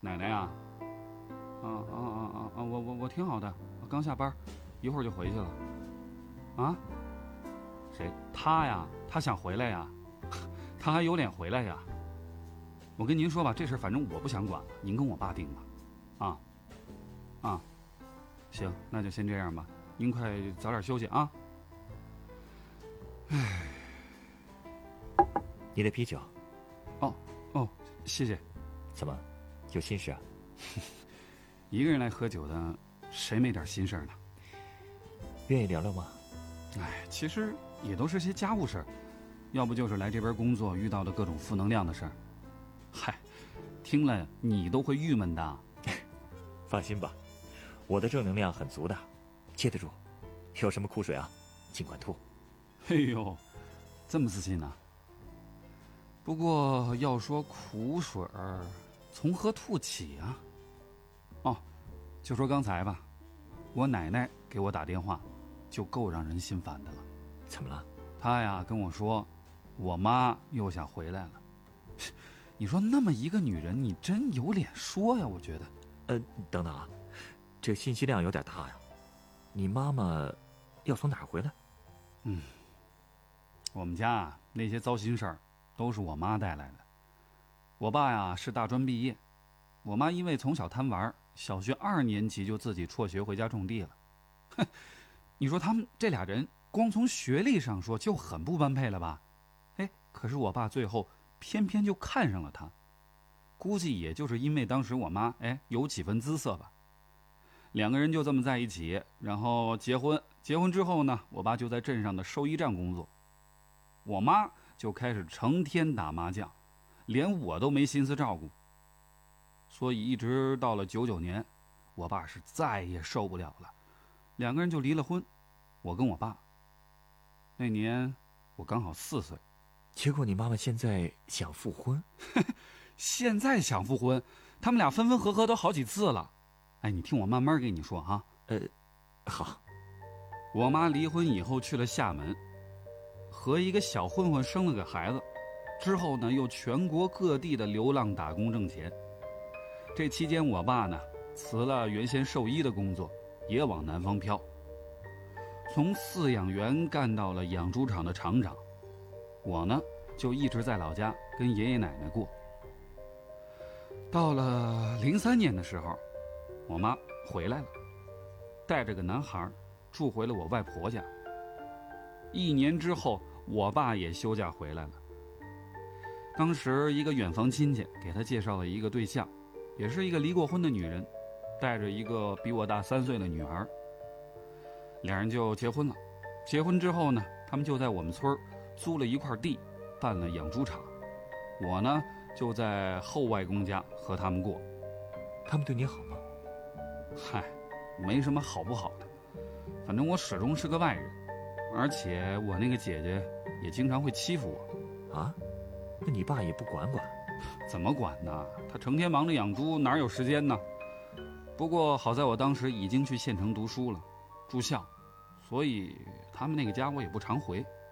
奶奶呀？我挺好的，刚下班，一会儿就回去了。啊？谁？他呀？他想回来呀？他还有脸回来呀？我跟您说吧，这事反正我不想管了，您跟我爸定吧。行，那就先这样吧，您快早点休息啊。唉， 你的啤酒。 哦，谢谢。 怎么，有心事啊？ 一个人来喝酒的，谁没点心事呢？ 愿意聊聊吗？ 其实也都是些家务事儿，要不就是来这边工作遇到的各种负能量的事儿。嗨，听了你都会郁闷的。 放心吧，我的正能量很足的，接得住。有什么苦水啊，尽管吐。 哎呦，这么自信呢？不过要说苦水儿，从何吐起啊？哦，就说刚才吧，我奶奶给我打电话，就够让人心烦的了。 怎么了？ 她呀跟我说，我妈又想回来了。你说那么一个女人，你真有脸说呀？我觉得。 等等啊，这信息量有点大呀。你妈妈要从哪儿回来？ 我们家啊那些糟心事儿都是我妈带来的。我爸呀是大专毕业，我妈因为从小贪玩，小学2年级就自己辍学回家种地了。哼，你说他们这俩人光从学历上说就很不般配了吧？可是我爸最后偏偏就看上了她，估计也就是因为当时我妈有几分姿色吧。两个人就这么在一起，然后结婚。结婚之后呢，我爸就在镇上的兽医站工作，我妈就开始成天打麻将，连我都没心思照顾。所以一直到了99年，我爸是再也受不了了，两个人就离了婚。我跟我爸那年我刚好4岁。 结果你妈妈现在想复婚？ 现在想复婚，他们俩分分合合都好几次了。你听我慢慢跟你说哈。 好。 我妈离婚以后去了厦门，和一个小混混生了个孩子，之后呢又全国各地的流浪打工挣钱。这期间我爸呢辞了原先兽医的工作，也往南方飘，从饲养员干到了养猪场的厂长。我呢就一直在老家跟爷爷奶奶过。到了03年的时候，我妈回来了，带着个男孩住回了我外婆家。1年之后，我爸也休假回来了。当时一个远房亲戚给他介绍了一个对象，也是一个离过婚的女人，带着一个比我大3岁的女儿。两人就结婚了。结婚之后呢，他们就在我们村租了一块地，办了养猪场。我呢就在后外公家和他们过。 他们对你好吗？ 嗨，没什么好不好的，反正我始终是个外人，而且我那个姐姐也经常会欺负我。 啊？那你爸也不管管？ 怎么管呢？他成天忙着养猪，哪有时间呢？不过好在我当时已经去县城读书了，住校，所以他们那个家我也不常回。